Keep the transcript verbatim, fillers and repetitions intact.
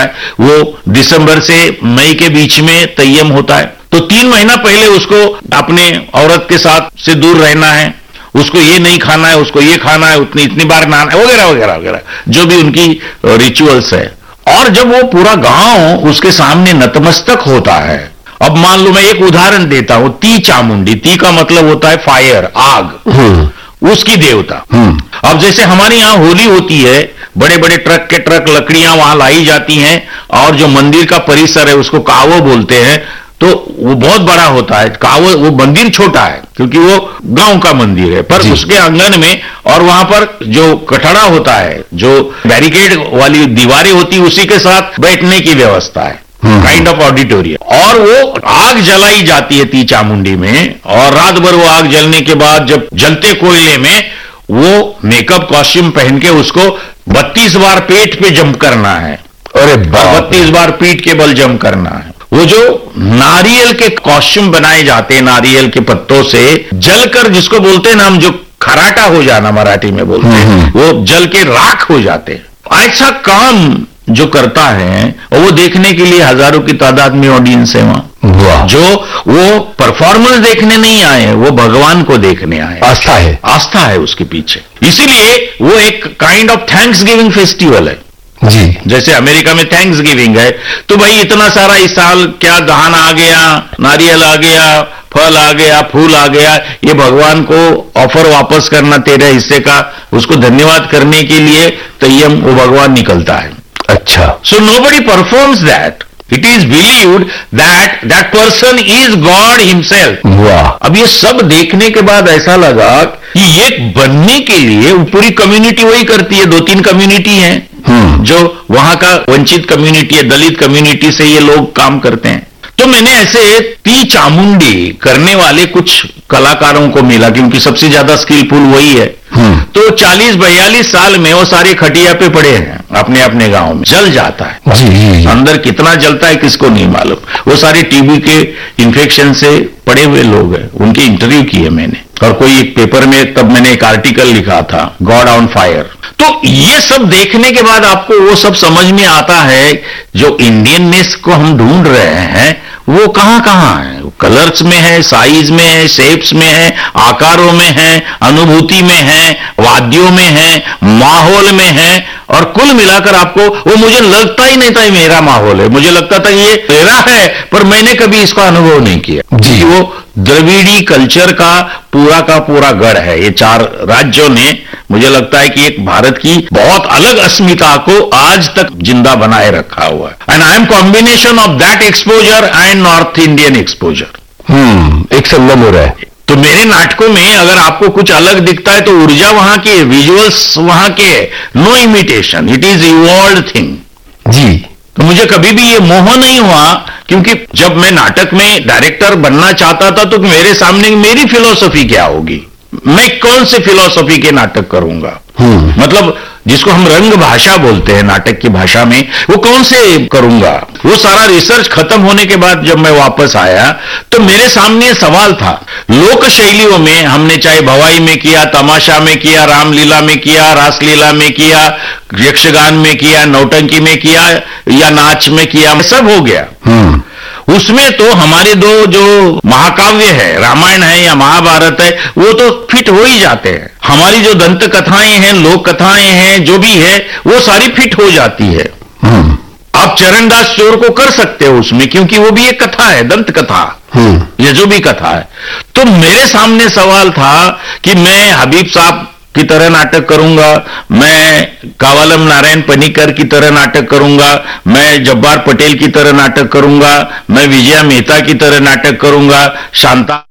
है, वो दिसंबर से मई के बीच में तय्यम होता है। तो तीन महीना पहले उसको अपने औरत के साथ से दूर रहना है, उसको ये नहीं खाना है, उसको ये खाना है, उतनी इतनी बार नहाना है, वगैरह वगैरह वगैरह, जो भी उनकी रिचुअल्स है। और जब वो पूरा गांव उसके सामने नतमस्तक होता है, अब मान लो मैं एक उदाहरण देता हूं, ती चामुंडी, ती का मतलब होता है फायर, आग, उसकी देवता। अब जैसे हमारे यहाँ होली होती है, बड़े बड़े ट्रक के ट्रक लकड़ियां वहां लाई जाती हैं, और जो मंदिर का परिसर है उसको कावो बोलते हैं, तो वो बहुत बड़ा होता है। कावो, वो मंदिर छोटा है क्योंकि वो गांव का मंदिर है, पर उसके आंगन में और वहां पर जो कठड़ा होता है, जो बैरिकेड वाली दीवारें होती, उसी के साथ बैठने की व्यवस्था है, काइंड ऑफ ऑडिटोरियम। और वो आग जलाई जाती है ती चामुंडी में, और रात भर वो आग जलने के बाद जब जलते कोयले में वो मेकअप कॉस्ट्यूम पहन के उसको बत्तीस बार पेट पे जंप करना है, अरे बत्तीस बार पीठ के बल जंप करना है। वो जो नारियल के कॉस्ट्यूम बनाए जाते हैं, नारियल के पत्तों से जलकर, जिसको बोलते हैं ना हम, जो खराटा हो जाना मराठी में बोलते हैं, वो जल के राख हो जाते हैं। ऐसा काम जो करता है, और वो देखने के लिए हजारों की तादाद में ऑडियंस है वहां, जो वो परफॉर्मेंस देखने नहीं आए, वो भगवान को देखने आए। आस्था है, आस्था है उसके पीछे। इसीलिए वो एक kind of thanks giving festival है जी। जैसे अमेरिका में थैंक्स गिविंग है, तो भाई इतना सारा इस साल क्या धान आ गया, नारियल आ गया, फल आ गया, फूल आ गया, ये भगवान को ऑफर वापस करना तेरे हिस्से का, उसको धन्यवाद करने के लिए तय्यम वो भगवान निकलता है। अच्छा, so nobody performs that, it is believed that that person is God himself. वाह। अब ये सब देखने के बाद ऐसा लगा कि ये बनने के लिए पूरी कम्युनिटी वही करती है, दो तीन कम्युनिटी हैं जो वहां का वंचित कम्युनिटी है, दलित कम्युनिटी से ये लोग काम करते हैं। तो मैंने ऐसे ती चामुंडी करने वाले कुछ कलाकारों को मिला, क्योंकि सबसे ज्यादा स्किलफुल वही है। तो चालीस बयालीस साल में वो सारे खटिया पे पड़े हैं अपने अपने गांव में, जल जाता है जी, जी, जी। अंदर कितना जलता है किसको नहीं मालूम। वो सारे टीबी के इन्फेक्शन से पड़े हुए लोग हैं, उनके इंटरव्यू किए मैंने, और कोई एक पेपर में तब मैंने एक आर्टिकल लिखा था, गॉड ऑन फायर। तो ये सब देखने के बाद आपको वो सब समझ में आता है, जो इंडियननेस को हम ढूंढ रहे हैं वो कहां कहां है। कलर्स में है, साइज में है, शेप्स में है, आकारों में है, अनुभूति में है, वाद्यों में है, माहौल में है, और कुल मिलाकर आपको वो, मुझे लगता ही नहीं था ये मेरा माहौल है, मुझे लगता था ये मेरा है, पर मैंने कभी इसका अनुभव नहीं किया जी। वो द्रविड़ी कल्चर का पूरा का पूरा गढ़ है। ये चार राज्यों ने, मुझे लगता है कि एक भारत की बहुत अलग अस्मिता को आज तक जिंदा बनाए रखा हुआ है। And I am combination of that exposure and north Indian exposure. हम्म एक संगम हो रहा है। तो मेरे नाटकों में अगर आपको कुछ अलग दिखता है तो ऊर्जा वहां की है, विजुअल्स वहां के, no imitation, it is evolved thing जी। तो मुझे कभी भी ये मोह नहीं हुआ, क्योंकि जब मैं नाटक में डायरेक्टर बनना चाहता था तो मेरे सामने मेरी फिलॉसफी क्या होगी, मैं कौन से फिलॉसफी के नाटक करूंगा, मतलब जिसको हम रंग भाषा बोलते हैं नाटक की भाषा में, वो कौन से करूंगा। वो सारा रिसर्च खत्म होने के बाद जब मैं वापस आया तो मेरे सामने सवाल था। लोक शैलियों में हमने चाहे भवाई में किया, तमाशा में किया, रामलीला में किया, रासलीला में किया, यक्षगान में किया, नौटंकी में किया, या नाच में किया, सब हो गया। उसमें तो हमारे दो जो महाकाव्य है, रामायण है या महाभारत है, वो तो फिट हो ही जाते हैं। हमारी जो दंत कथाएं हैं, लोक कथाएं हैं, जो भी है वो सारी फिट हो जाती है। आप चरणदास चोर को कर सकते हो उसमें, क्योंकि वो भी एक कथा है, दंत कथा, ये जो भी कथा है। तो मेरे सामने सवाल था कि मैं हबीब साहब की तरह नाटक करूंगा, मैं कावालम नारायण पनीकर की तरह नाटक करूंगा, मैं जब्बार पटेल की तरह नाटक करूंगा, मैं विजया मेहता की तरह नाटक करूंगा, शांता